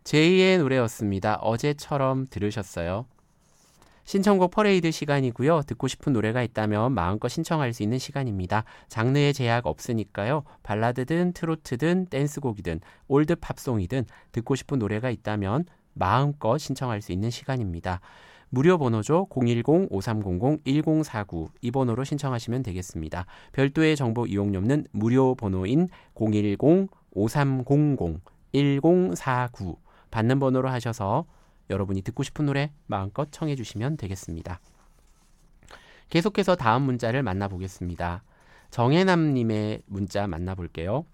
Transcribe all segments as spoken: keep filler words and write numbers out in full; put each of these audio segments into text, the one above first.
제이의 노래였습니다. 어제처럼 들으셨어요? 신청곡 퍼레이드 시간이고요. 듣고 싶은 노래가 있다면 마음껏 신청할 수 있는 시간입니다. 장르의 제약 없으니까요. 발라드든 트로트든 댄스곡이든 올드 팝송이든 듣고 싶은 노래가 있다면 마음껏 신청할 수 있는 시간입니다. 무료 번호죠. 공일공 오삼공공 일공사구 이 번호로 신청하시면 되겠습니다. 별도의 정보 이용료는 무료 번호인 공일공 오삼공공 일공사구 받는 번호로 하셔서 여러분이 듣고 싶은 노래 마음껏 청해 주시면 되겠습니다. 계속해서 다음 문자를 만나보겠습니다. 정혜남님의 문자 만나볼게요.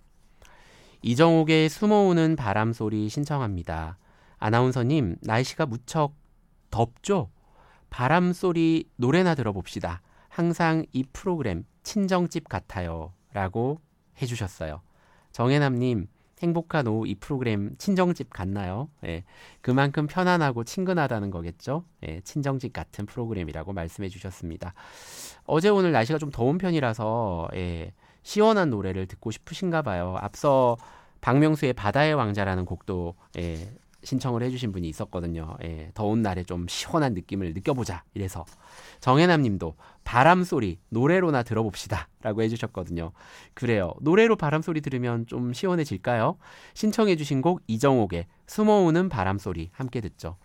이정옥의 숨어오는 바람소리 신청합니다. 아나운서님, 날씨가 무척 덥죠? 바람소리 노래나 들어봅시다. 항상 이 프로그램 친정집 같아요. 라고 해주셨어요. 정혜남님, 행복한 오후 이 프로그램 친정집 같나요? 예, 그만큼 편안하고 친근하다는 거겠죠? 예, 친정집 같은 프로그램이라고 말씀해 주셨습니다. 어제 오늘 날씨가 좀 더운 편이라서 예, 시원한 노래를 듣고 싶으신가 봐요. 앞서 박명수의 바다의 왕자라는 곡도 예, 신청을 해주신 분이 있었거든요. 예, 더운 날에 좀 시원한 느낌을 느껴보자 이래서 정혜남님도 바람소리 노래로나 들어봅시다 라고 해주셨거든요. 그래요. 노래로 바람소리 들으면 좀 시원해질까요? 신청해주신 곡 이정옥의 숨어오는 바람소리 함께 듣죠.